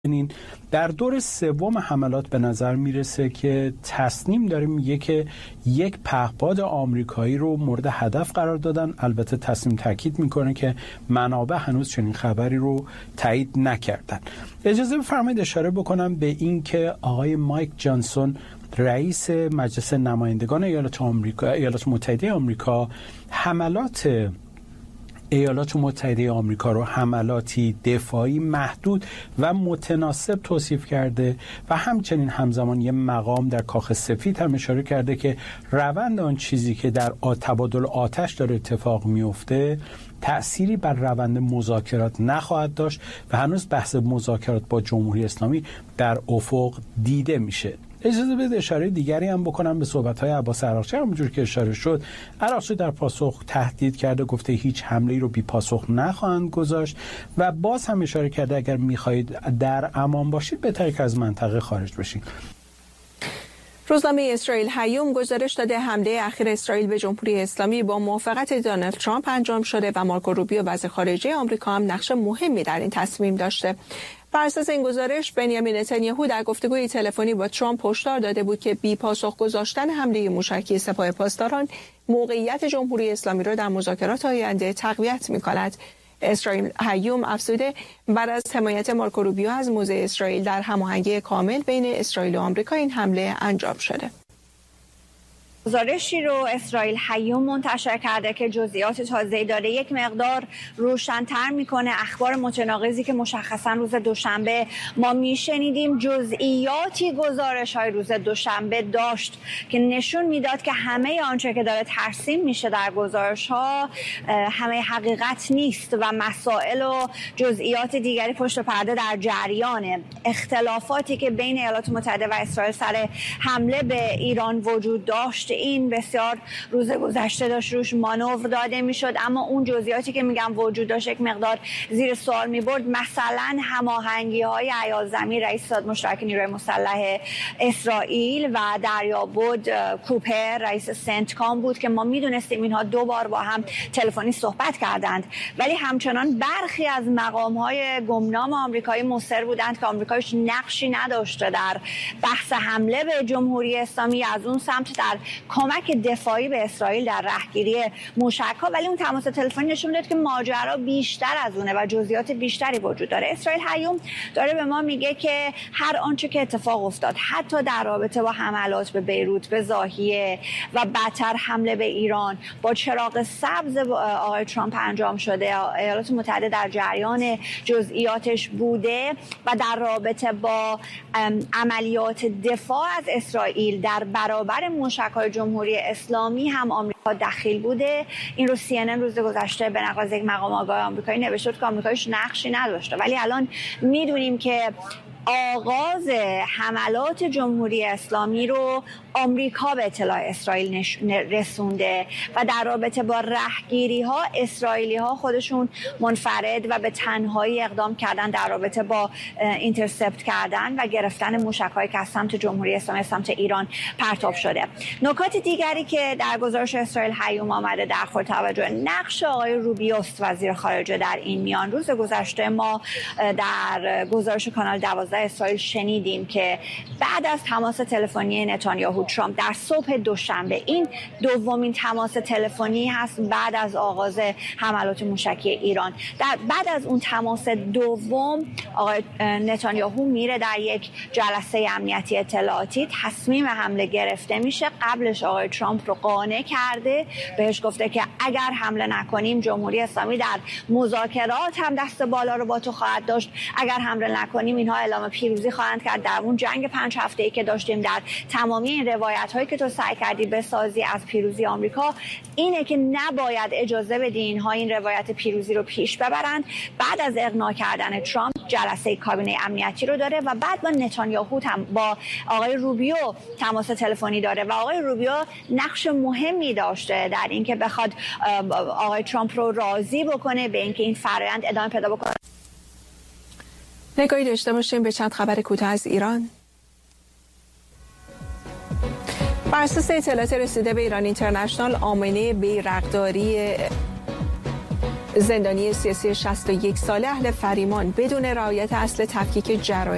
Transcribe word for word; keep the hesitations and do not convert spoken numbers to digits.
در دور سوم حملات به نظر میرسه که تصنیم داره میگه که یک پهپاد آمریکایی رو مورد هدف قرار دادن. البته تصنیم تاکید میکنه که منابع هنوز چنین خبری رو تایید نکردن. اجازه بفرمایید اشاره بکنم به این که آقای مایک جانسون رئیس مجلس نمایندگان ایالات آمریکا ایالات متحده آمریکا حملات ایالات متحده آمریکا رو حملاتی دفاعی محدود و متناسب توصیف کرده و همچنین همزمان یه مقام در کاخ سفید هم اشاره کرده که روند آن چیزی که در تبادل آتش داره اتفاق میفته تأثیری بر روند مذاکرات نخواهد داشت و هنوز بحث مذاکرات با جمهوری اسلامی در افق دیده میشه. اجازه بدید اشاره دیگری هم بکنم به صحبت‌های عباس عراقچی. همونجور که اشاره شد، عراقچی در پاسخ تهدید کرده، گفته هیچ حمله‌ای رو بی پاسخ نخواهند گذاشت و باز هم اشاره کرده اگر می‌خواهید در امان باشید بهتره که از منطقه خارج بشید. روزنامه اسرائیل هیوم گزارش داده حمله اخیر اسرائیل به جمهوری اسلامی با موافقت دونالد ترامپ انجام شده و مارکو روبیو وزیر خارجه آمریکا هم نقش مهمی در این تصمیم داشته. بر اساس این گزارش بنیامین نتانیاهو در گفتگوی تلفنی با ترامپ هشدار داده بود که بی پاسخ گذاشتن حمله موشکی سپاه پاسداران موقعیت جمهوری اسلامی را در مذاکرات آینده تقویت می‌کند. اسرائیل هیوم افزوده بعد از حمایت مارکو روبیو از موضع اسرائیل در هماهنگی کامل بین اسرائیل و آمریکا این حمله انجام شده. گزارشی رو اسرائیل هیوم منتشر کرده که جزئیات تازه‌ای داره، یک مقدار روشن‌تر میکنه اخبار متناقضی که مشخصا روز دوشنبه ما میشنیدیم. جزئیاتی گزارش‌های روز دوشنبه داشت که نشون میداد که همه آنچه که داره ترسیم میشه در گزارش‌ها همه حقیقت نیست و مسائل و جزئیات دیگری پشت پرده در جریانه. اختلافاتی که بین ایالات متحده و اسرائیل سر حمله به ایران وجود داشت، این بسیار روز گذشته داشت روش مانور داده میشد، اما اون جزئیاتی که میگم وجود داشت یک مقدار زیر سوال میبرد. مثلا هماهنگی های ایازمی رئیس ستاد مشترک نیروی مسلح اسرائیل و دریابد کوپر رئیس سنتکام بود که ما میدونستیم اینها دو بار با هم تلفنی صحبت کردند، ولی همچنان برخی از مقام های گمنام آمریکایی مصر بودند که آمریکایش نقشی نداشته در بحث حمله به جمهوری اسلامی، از اون سمت در کمک دفاعی به اسرائیل در رهگیری موشک‌ها. ولی اون تماس تلفنی نشون داد که ماجرا بیشتر از اونه و جزئیات بیشتری وجود داره. اسرائیل هیوم داره به ما میگه که هر آنچه که اتفاق افتاد، حتی در رابطه با حملات به بیروت، به ضاحیه و بدتر حمله به ایران، با چراغ سبز آقای ترامپ انجام شده، ایالات متحده در جریان جزئیاتش بوده و در رابطه با عملیات دفاع از اسرائیل در برابر موشک‌های جمهوری اسلامی هم آمریکا دخیل بوده. این رو سی ان ان روز گذشته به نقل از یک مقام آگاه آمریکایی نوشته که آمریکایش نقشی نداشته، ولی الان میدونیم که آغاز حملات جمهوری اسلامی رو آمریکا به اطلاع اسرائیل رسونده و در رابطه با رهگیری ها اسرائیلی ها خودشون منفرد و به تنهایی اقدام کردن در رابطه با اینترسپت کردن و گرفتن موشک هایی که از سمت جمهوری اسلامی سمت ایران پرتاب شده. نکات دیگری که در گزارش اسرائیل هیوم آمده در خور توجه نقش آقای روبیوست وزیر خارجه در این میان. روز گذشته ما در گزارش کانال دوازده اسرائیل شنیدیم که بعد از تماس تلفنی نتانیاهو ترامپ در صبح دوشنبه، این دومین تماس تلفنی هست بعد از آغاز حملات موشکی ایران، در بعد از اون تماس دوم آقای نتانیاهو میره در یک جلسه امنیتی اطلاعاتی، تصمیم حمله گرفته میشه. قبلش آقای ترامپ رو قانع کرده، بهش گفته که اگر حمله نکنیم جمهوری اسلامی در مذاکرات هم دست بالا رو با تو خواهد داشت، اگر حمله نکنیم اینها اعلام پیروزی خواهند کرد در اون جنگ پنج هفته‌ای که داشتیم، در تمامی این روایت هایی که تو سعی کردی بسازی از پیروزی آمریکا، اینه که نباید اجازه بدی اینها این روایت پیروزی رو پیش ببرند. بعد از اقناع کردن ترامپ جلسه کابینه امنیتی رو داره و بعد با نتانیاهو هم با آقای روبیو تماس تلفنی داره و آقای روبیو نقش مهمی داشته در اینکه بخواد آقای ترامپ رو راضی بکنه به اینکه این فرآیند ادامه پیدا بکنه. نگاهی داشته باشیم به چند خبر کوتاه از ایران. بر اساس اطلاعات رسیده به ایران اینترنشنال، آمنه بیرقداری زندانی سیاسی شصت و یک ساله اهل فریمان بدون رعایت اصل تفکیک جرایم